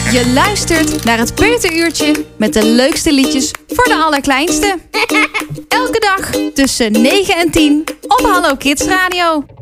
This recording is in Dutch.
Je luistert naar het Peuteruurtje met de leukste liedjes voor de allerkleinste. Elke dag tussen 9 en 10 op Hallo Kids Radio.